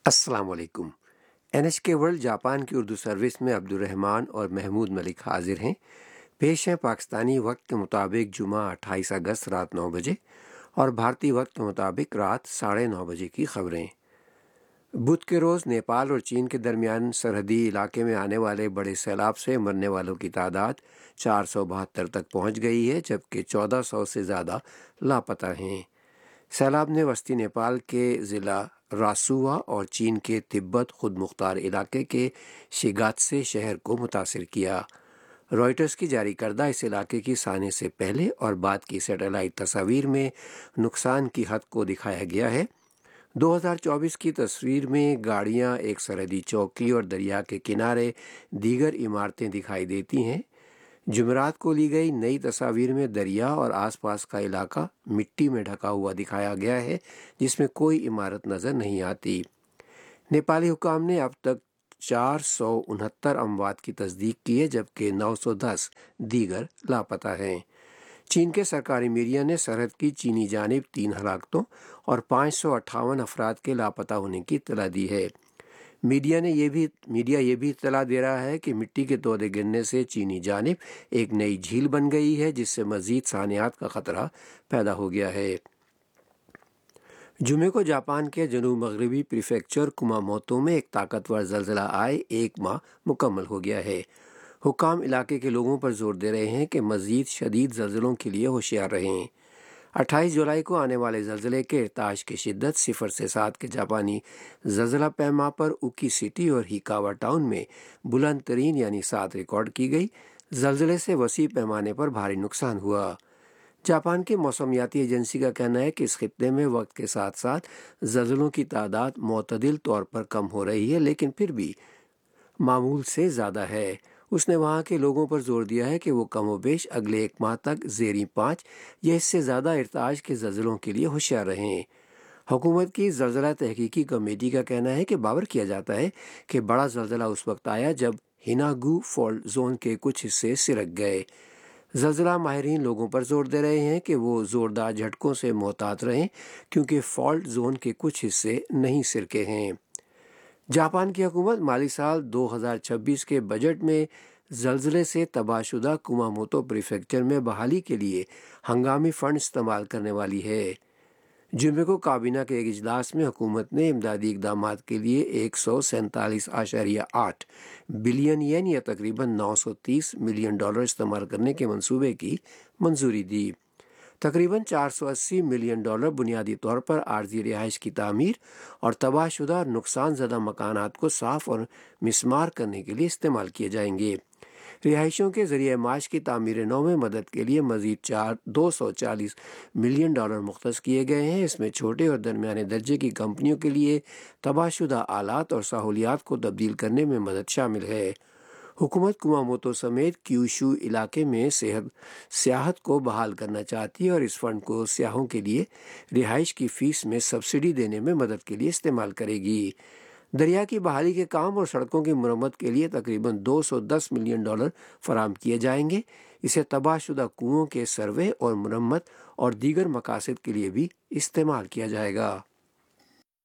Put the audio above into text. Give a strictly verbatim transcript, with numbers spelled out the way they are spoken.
السلام علیکم۔ N H کے ورلڈ جاپان کی اردو سروس میں عبد الرحمن اور محمود ملک حاضر ہیں۔ پیش ہے پاکستانی وقت کے مطابق جمعہ اٹھائیس اگست رات نو بجے اور بھارتی وقت کے مطابق رات ساڑھے نو بجے کی خبریں۔ بدھ کے روز نیپال اور چین کے درمیان سرحدی علاقے میں آنے والے بڑے سیلاب سے مرنے والوں کی تعداد چار سو بہتر تک پہنچ گئی ہے، جبکہ چودہ سو سے زیادہ لاپتہ ہیں۔ سیلاب نے وسطی نیپال کے ضلع راسوا اور چین کے تبت خود مختار علاقے کے شیگاتسے شہر کو متاثر کیا۔ رائٹرز کی جاری کردہ اس علاقے کی سانے سے پہلے اور بعد کی سیٹلائٹ تصاویر میں نقصان کی حد کو دکھایا گیا ہے۔ دو ہزار چوبیس کی تصویر میں گاڑیاں، ایک سرحدی چوکی اور دریا کے کنارے دیگر عمارتیں دکھائی دیتی ہیں۔ جمعرات کو لی گئی نئی تصاویر میں دریا اور آس پاس کا علاقہ مٹی میں ڈھکا ہوا دکھایا گیا ہے، جس میں کوئی عمارت نظر نہیں آتی۔ نیپالی حکام نے اب تک چار سو انہتر اموات کی تصدیق کی ہے، جبکہ نو سو دس دیگر لاپتہ ہیں۔ چین کے سرکاری میڈیا نے سرحد کی چینی جانب تین ہلاکتوں اور پانچ سو اٹھاون افراد کے لاپتہ ہونے کی اطلاع دی ہے۔ میڈیا نے یہ بھی میڈیا یہ بھی اطلاع دے رہا ہے کہ مٹی کے تودے گرنے سے چینی جانب ایک نئی جھیل بن گئی ہے، جس سے مزید سانحات کا خطرہ پیدا ہو گیا ہے۔ جمعے کو جاپان کے جنوب مغربی پریفیکچر کماموتو میں ایک طاقتور زلزلہ آئے ایک ماہ مکمل ہو گیا ہے۔ حکام علاقے کے لوگوں پر زور دے رہے ہیں کہ مزید شدید زلزلوں کے لیے ہوشیار رہیں۔ اٹھائیس جولائی کو آنے والے زلزلے کے ارتعاش کی شدت صفر سے سات کے جاپانی زلزلہ پیما پر اوکی سٹی اور ہیکاوا ٹاؤن میں بلند ترین یعنی سات ریکارڈ کی گئی۔ زلزلے سے وسیع پیمانے پر بھاری نقصان ہوا۔ جاپان کے موسمیاتی ایجنسی کا کہنا ہے کہ اس خطے میں وقت کے ساتھ ساتھ زلزلوں کی تعداد معتدل طور پر کم ہو رہی ہے، لیکن پھر بھی معمول سے زیادہ ہے۔ اس نے وہاں کے لوگوں پر زور دیا ہے کہ وہ کم و بیش اگلے ایک ماہ تک زیریں پانچ یا اس سے زیادہ ارتعاش کے زلزلوں کے لیے ہوشیار رہیں۔ حکومت کی زلزلہ تحقیقی کمیٹی کا کہنا ہے کہ باور کیا جاتا ہے کہ بڑا زلزلہ اس وقت آیا جب ہیناگو فالٹ زون کے کچھ حصے سرک گئے۔ زلزلہ ماہرین لوگوں پر زور دے رہے ہیں کہ وہ زوردار جھٹکوں سے محتاط رہیں، کیونکہ فالٹ زون کے کچھ حصے نہیں سرکے ہیں۔ جاپان کی حکومت مالی سال دو ہزار چھبیس کے بجٹ میں زلزلے سے تباہ شدہ کماموتو پریفیکچر میں بحالی کے لیے ہنگامی فنڈ استعمال کرنے والی ہے۔ جمعے کو کابینہ کے ایک اجلاس میں حکومت نے امدادی اقدامات کے لیے ایک سو سینتالیس اشاریہ آٹھ بلین ین یا تقریباً نو سو تیس ملین ڈالر استعمال کرنے کے منصوبے کی منظوری دی۔ تقریباً چار سو اسی ملین ڈالر بنیادی طور پر عارضی رہائش کی تعمیر اور تباہ شدہ اور نقصان زدہ مکانات کو صاف اور مسمار کرنے کے لیے استعمال کیے جائیں گے۔ رہائشیوں کے ذریعہ معاش کی تعمیر نو میں مدد کے لیے مزید چار دو سو چالیس ملین ڈالر مختص کیے گئے ہیں۔ اس میں چھوٹے اور درمیانے درجے کی کمپنیوں کے لیے تباہ شدہ آلات اور سہولیات کو تبدیل کرنے میں مدد شامل ہے۔ حکومت کماموتو سمیت کیوشو علاقے میں صحت سیاحت کو بحال کرنا چاہتی ہے اور اس فنڈ کو سیاحوں کے لیے رہائش کی فیس میں سبسڈی دینے میں مدد کے لیے استعمال کرے گی۔ دریا کی بحالی کے کام اور سڑکوں کی مرمت کے لیے تقریباً دو سو دس ملین ڈالر فراہم کیے جائیں گے۔ اسے تباہ شدہ کنوؤں کے سروے اور مرمت اور دیگر مقاصد کے لیے بھی استعمال کیا جائے گا۔